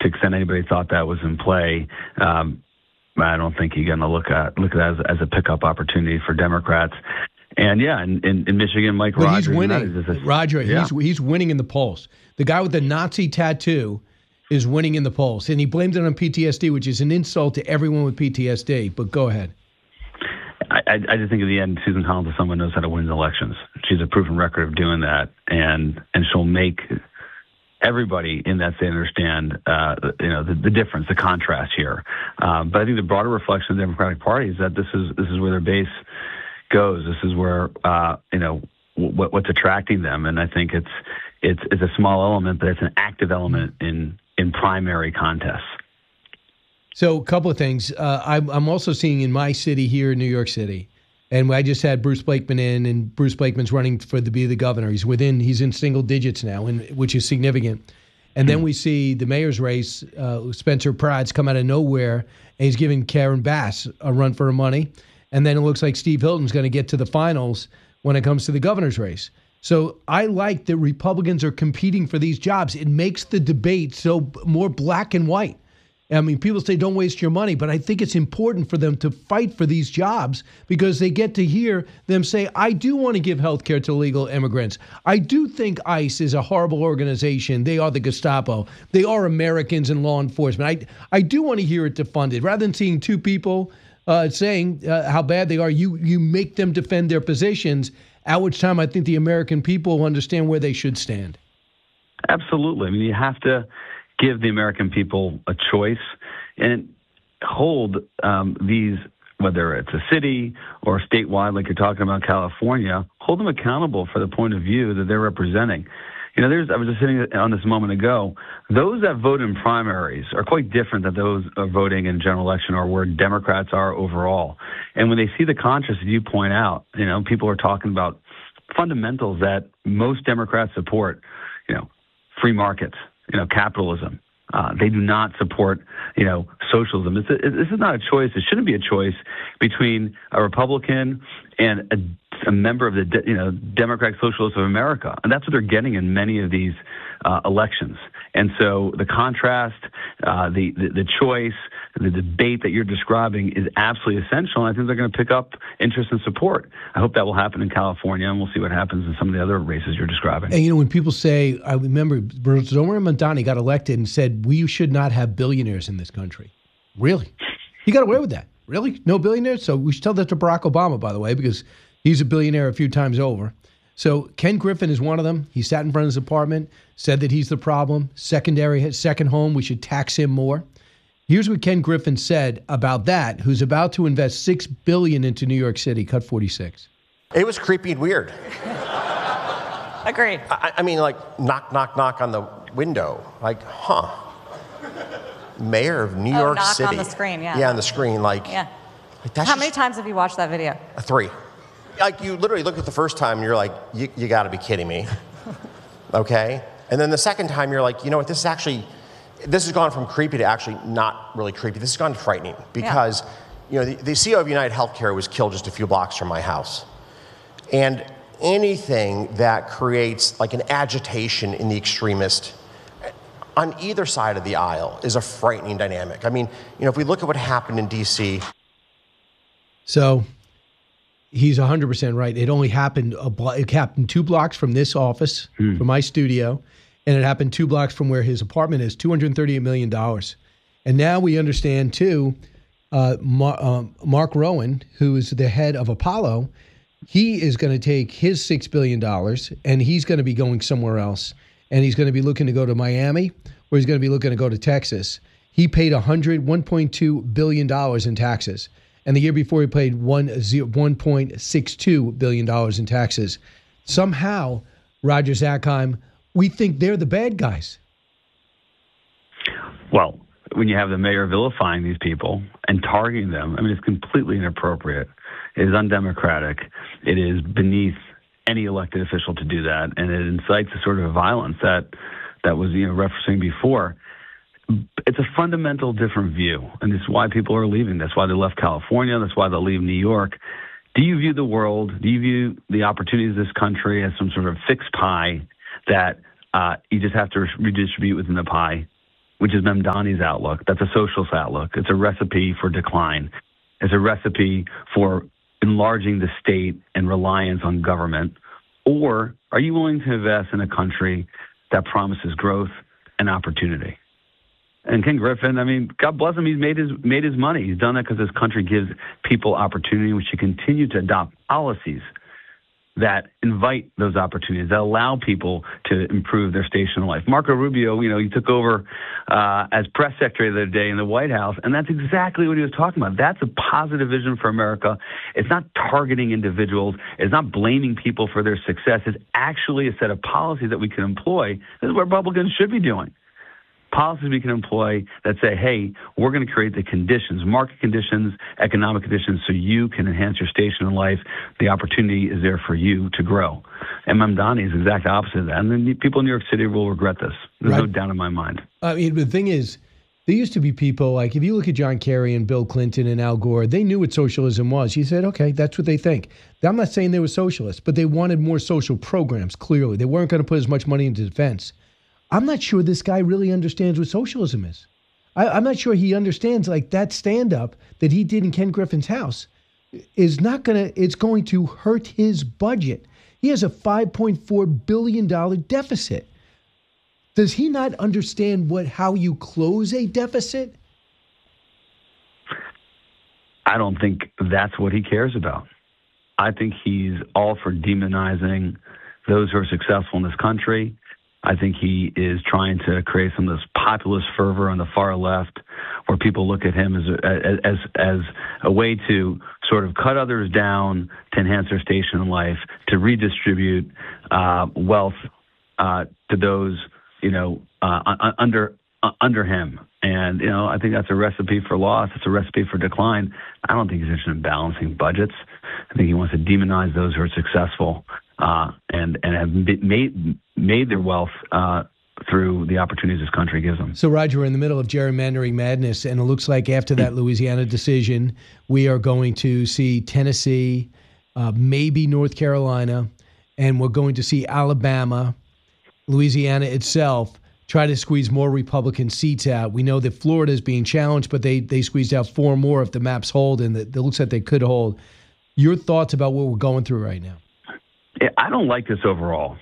the extent anybody thought that was in play, I don't think you're going to look at it as a pickup opportunity for Democrats. And yeah, in Michigan, Mike Rogers. He's winning. Roger, yeah. he's winning in the polls. The guy with the Nazi tattoo is winning in the polls. And he blamed it on PTSD, which is an insult to everyone with PTSD. But go ahead. I just think at the end, Susan Collins is someone who knows how to win elections. She's a proven record of doing that. And she'll make everybody in that state understand, the difference, the contrast here. But I think the broader reflection of the Democratic Party is that this is where their base goes. This is where what's attracting them, and I think it's a small element, but it's an active element in primary contests. So, a couple of things. I'm also seeing in my city here in New York City, and I just had Bruce Blakeman in, and Bruce Blakeman's running to be the governor. He's in single digits now, which is significant. And then we see the mayor's race, Spencer Pratt's come out of nowhere, and he's giving Karen Bass a run for her money. And then it looks like Steve Hilton's going to get to the finals when it comes to the governor's race. So I like that Republicans are competing for these jobs. It makes the debate so more black and white. I mean, people say don't waste your money, but I think it's important for them to fight for these jobs because they get to hear them say, I do want to give health care to illegal immigrants. I do think ICE is a horrible organization. They are the Gestapo. They are Americans in law enforcement. I do want to hear it defunded. Rather than seeing two people saying how bad they are, you make them defend their positions, at which time I think the American people will understand where they should stand. Absolutely. I mean, you have to give the American people a choice and hold these, whether it's a city or statewide, like you're talking about California, hold them accountable for the point of view that they're representing. I was just sitting on this a moment ago. Those that vote in primaries are quite different than those are voting in general election or where Democrats are overall. And when they see the contrast that you point out, people are talking about fundamentals that most Democrats support, free markets, capitalism. They do not support, socialism. This is not a choice. It shouldn't be a choice between a Republican and a member of the, Democratic Socialists of America. And that's what they're getting in many of these elections. And so the contrast, the choice, the debate that you're describing is absolutely essential. And I think they're going to pick up interest and support. I hope that will happen in California, and we'll see what happens in some of the other races you're describing. And, when people say, I remember Zohran Mamdani got elected and said, we should not have billionaires in this country. Really? He got away with that. Really? No billionaires? So we should tell that to Barack Obama, by the way, because he's a billionaire a few times over. So Ken Griffin is one of them. He sat in front of his apartment, said that he's the problem. Second home, we should tax him more. Here's what Ken Griffin said about that, who's about to invest $6 billion into New York City. Cut 46. It was creepy and weird. Agreed. I mean, like, knock on the window. Like, Mayor of New York knock City. On the screen, yeah. Yeah, on the screen, like. Yeah. That's How many times have you watched that video? 3. Like, you literally look at the first time and you're like, you got to be kidding me. Okay? And then the second time you're like, you know what, this has gone from creepy to actually not really creepy. This has gone to frightening because, the CEO of United Healthcare was killed just a few blocks from my house. And anything that creates like an agitation in the extremist on either side of the aisle is a frightening dynamic. I mean, if we look at what happened in D.C. So he's 100% right. It only happened it happened 2 blocks from this office, from my studio, and it happened 2 blocks from where his apartment is, $238 million. And now we understand, too, Mark Rowan, who is the head of Apollo, he is going to take his $6 billion, and he's going to be going somewhere else. And he's going to be looking to go to Miami, or he's going to be looking to go to Texas. He paid $1.2 billion in taxes. And the year before, he paid $1.62 billion in taxes. Somehow, Roger Zakheim, we think they're the bad guys. Well, when you have the mayor vilifying these people and targeting them, I mean, it's completely inappropriate. It is undemocratic. It is beneath any elected official to do that, and it incites a sort of violence that was referencing before. It's a fundamental different view, and this is why people are leaving. That's why they left California. That's why they'll leave New York. Do you view the world, do you view the opportunities of this country as some sort of fixed pie that you just have to redistribute within the pie? which is Mamdani's outlook. That's a socialist outlook. It's a recipe for decline. It's a recipe for enlarging the state and reliance on government? Or are you willing to invest in a country that promises growth and opportunity? And Ken Griffin, I mean, God bless him, he's made his money. He's done that because this country gives people opportunity. We should continue to adopt policies that invite those opportunities, that allow people to improve their station in life. Marco Rubio, he took over as press secretary the other day in the White House, and that's exactly what he was talking about. That's a positive vision for America. It's not targeting individuals. It's not blaming people for their success. It's actually a set of policies that we can employ. This is what Republicans should be doing. Policies we can employ that say, hey, we're going to create the conditions, market conditions, economic conditions, so you can enhance your station in life. The opportunity is there for you to grow. And Mamdani is the exact opposite of that. And then people in New York City will regret this. There's no doubt in my mind. I mean, the thing is, there used to be people, like if you look at John Kerry and Bill Clinton and Al Gore, they knew what socialism was. He said, okay, that's what they think. I'm not saying they were socialists, but they wanted more social programs, clearly. They weren't going to put as much money into defense. I'm not sure this guy really understands what socialism is. I'm not sure he understands, like, that stand-up that he did in Ken Griffin's house is not going to, it's going to hurt his budget. He has a $5.4 billion deficit. Does he not understand how you close a deficit? I don't think that's what he cares about. I think he's all for demonizing those who are successful in this country. I think he is trying to create some of this populist fervor on the far left, where people look at him as a way to sort of cut others down, to enhance their station in life, to redistribute wealth to those under him. And I think that's a recipe for loss. It's a recipe for decline. I don't think he's interested in balancing budgets. I think he wants to demonize those who are successful and have made their wealth through the opportunities this country gives them. So, Roger, we're in the middle of gerrymandering madness, and it looks like after that Louisiana decision, we are going to see Tennessee, maybe North Carolina, and we're going to see Alabama, Louisiana itself, try to squeeze more Republican seats out. We know that Florida is being challenged, but they squeezed out 4 more if the maps hold, and it looks like they could hold. Your thoughts about what we're going through right now? I don't like this overall.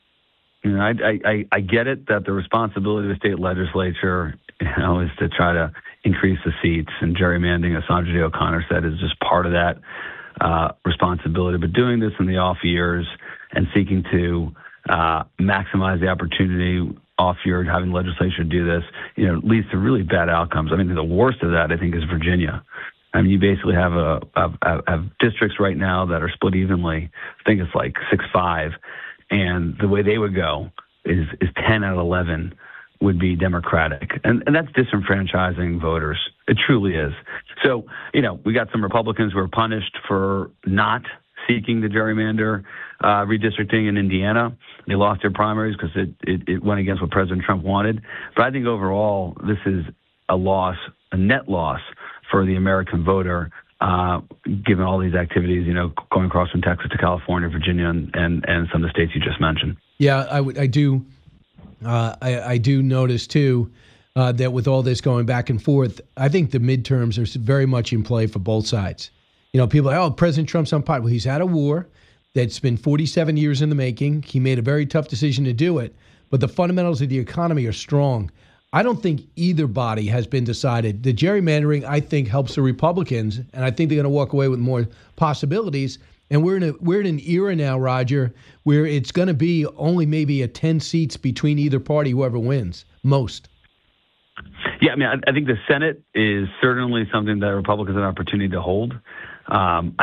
I get it that the responsibility of the state legislature, is to try to increase the seats, and gerrymandering, as Sandra Day O'Connor said, is just part of that responsibility. But doing this in the off years and seeking to maximize the opportunity off year, having the legislature do this, leads to really bad outcomes. I mean, the worst of that, I think, is Virginia. I mean, you basically have have districts right now that are split evenly. I think it's like 6-5, and the way they would go is 10 out of 11 would be Democratic, and that's disenfranchising voters. It truly is. So, we got some Republicans who are punished for not seeking the gerrymander redistricting in Indiana. They lost their primaries because it went against what President Trump wanted. But I think overall, this is a loss, a net loss for the American voter, given all these activities, going across from Texas to California, Virginia, and some of the states you just mentioned. Yeah, I do. I do notice too that with all this going back and forth, I think the midterms are very much in play for both sides. People are, President Trump's unpopular. Well, he's had a war that's been 47 years in the making. He made a very tough decision to do it, but the fundamentals of the economy are strong. I don't think either body has been decided. The gerrymandering, I think, helps the Republicans, and I think they're going to walk away with more possibilities. And we're in an era now, Roger, where it's going to be only maybe 10 seats between either party, whoever wins, most. Yeah, I mean, I think the Senate is certainly something that Republicans have an opportunity to hold. I'm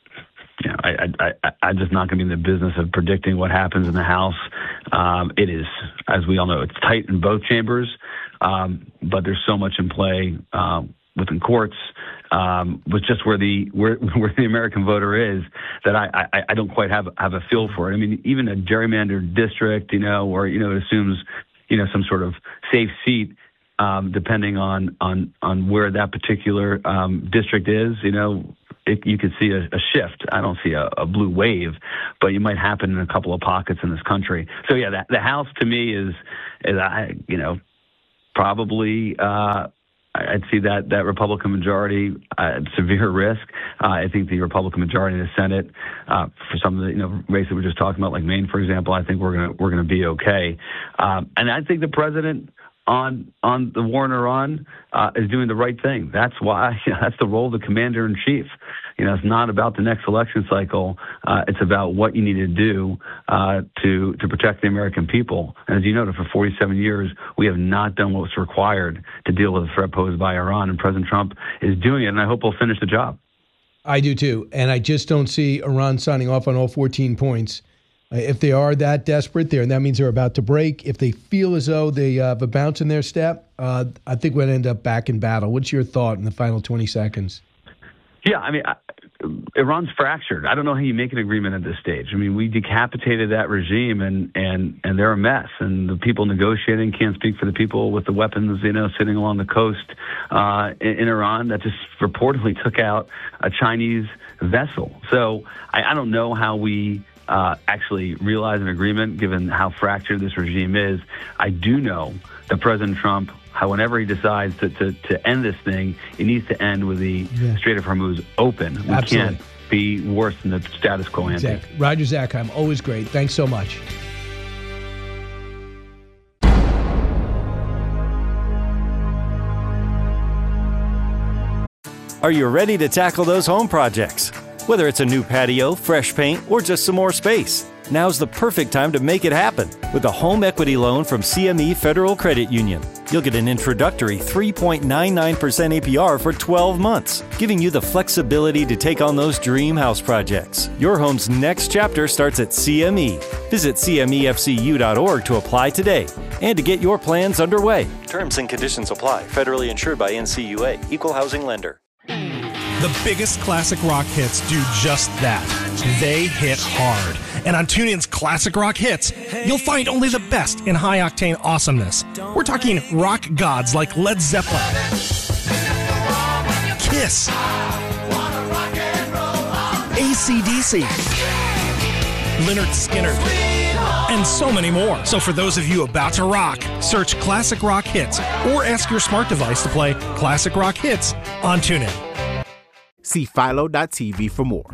just not going to be in the business of predicting what happens in the House. It is, as we all know, it's tight in both chambers, but there's so much in play within courts, with just where the American voter is, that I don't quite have a feel for it. I mean, even a gerrymandered district, where it assumes some sort of safe seat, depending on where that particular district is, you could see a shift. I don't see a blue wave, but it might happen in a couple of pockets in this country. So yeah, the House to me is probably I'd see that Republican majority severe risk. I think the Republican majority in the Senate for some of the races that we're just talking about, like Maine, for example, I think we're gonna be okay. And I think the president on the war in Iran is doing the right thing. That's why that's the role of the commander in chief. It's not about the next election cycle. It's about what you need to do to protect the American people. And as you noted, for 47 years, we have not done what's required to deal with the threat posed by Iran. And President Trump is doing it, and I hope he'll finish the job. I do too. And I just don't see Iran signing off on all 14 points. If they are that desperate there, and that means they're about to break, if they feel as though they have a bounce in their step, I think we'll end up back in battle. What's your thought in the final 20 seconds? Yeah, I mean, Iran's fractured. I don't know how you make an agreement at this stage. I mean, we decapitated that regime, and they're a mess. And the people negotiating can't speak for the people with the weapons, sitting along the coast in Iran that just reportedly took out a Chinese vessel. So I don't know how we actually realize an agreement given how fractured this regime is. I do know that President Trump, whenever he decides to end this thing, it needs to end with the Strait of Hormuz open. We Absolutely. Can't be worse than the status quo ante. Exactly. Roger Zakheim, always great. Thanks so much. Are you ready to tackle those home projects? Whether it's a new patio, fresh paint, or just some more space, now's the perfect time to make it happen with a home equity loan from CME Federal Credit Union. You'll get an introductory 3.99% APR for 12 months, giving you the flexibility to take on those dream house projects. Your home's next chapter starts at CME. Visit CMEFCU.org to apply today and to get your plans underway. Terms and conditions apply. Federally insured by NCUA. Equal housing lender. The biggest classic rock hits do just that. They hit hard. And on TuneIn's Classic Rock Hits, you'll find only the best in high-octane awesomeness. We're talking rock gods like Led Zeppelin, Kiss, AC/DC, Lynyrd Skynyrd, and so many more. So for those of you about to rock, search Classic Rock Hits or ask your smart device to play Classic Rock Hits on TuneIn. See Philo.tv for more.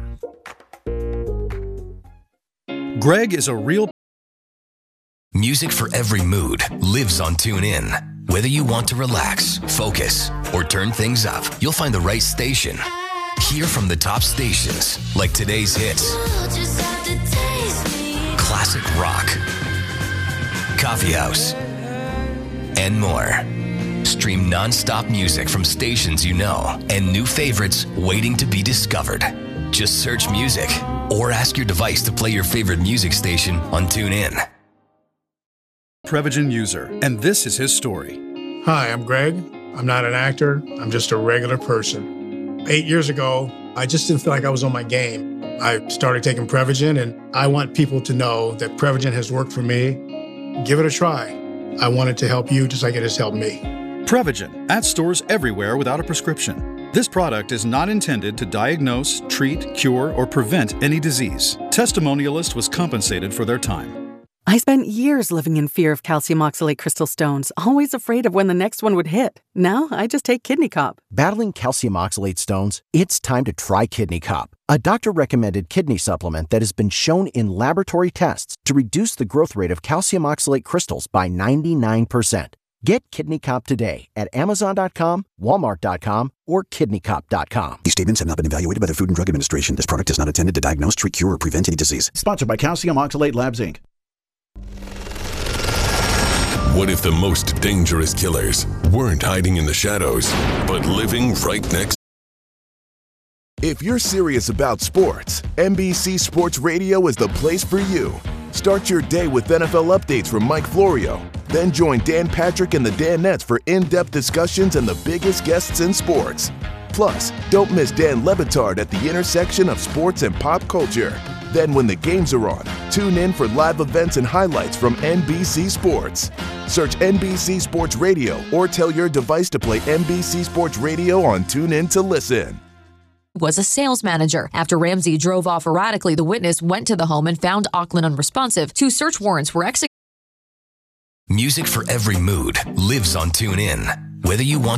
Greg is a real... Music for every mood lives on TuneIn. Whether you want to relax, focus, or turn things up, you'll find the right station. Hear from the top stations, like today's hits, classic rock, coffee house, and more. Stream non-stop music from stations you know and new favorites waiting to be discovered. Just search music or ask your device to play your favorite music station on TuneIn. Prevagen user, and this is his story. Hi, I'm Greg. I'm not an actor. I'm just a regular person. 8 years ago, I just didn't feel like I was on my game. I started taking Prevagen, and I want people to know that Prevagen has worked for me. Give it a try. I want it to help you just like it has helped me. Prevagen, at stores everywhere without a prescription. This product is not intended to diagnose, treat, cure, or prevent any disease. Testimonialist was compensated for their time. I spent years living in fear of calcium oxalate crystal stones, always afraid of when the next one would hit. Now I just take Kidney Cop. Battling calcium oxalate stones? It's time to try Kidney Cop, a doctor-recommended kidney supplement that has been shown in laboratory tests to reduce the growth rate of calcium oxalate crystals by 99%. Get Kidney Cop today at Amazon.com, Walmart.com, or KidneyCop.com. These statements have not been evaluated by the Food and Drug Administration. This product is not intended to diagnose, treat, cure, or prevent any disease. Sponsored by Calcium Oxalate Labs, Inc. What if the most dangerous killers weren't hiding in the shadows, but living right next? If you're serious about sports, NBC Sports Radio is the place for you. Start your day with NFL updates from Mike Florio. Then join Dan Patrick and the Danettes for in-depth discussions and the biggest guests in sports. Plus, don't miss Dan Le Batard at the intersection of sports and pop culture. Then when the games are on, tune in for live events and highlights from NBC Sports. Search NBC Sports Radio or tell your device to play NBC Sports Radio on TuneIn to listen. Was a sales manager. After Ramsey drove off erratically, the witness went to the home and found Auckland unresponsive. 2 search warrants were executed. Music for every mood lives on TuneIn. Whether you want